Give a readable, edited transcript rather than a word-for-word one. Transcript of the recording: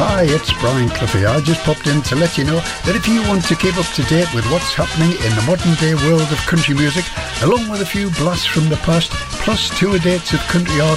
Hi, it's Brian Cliffy. I just popped in to let you know that if you want to keep up to date with what's happening in the modern day world of country music, along with a few blasts from the past, plus tour dates of country artists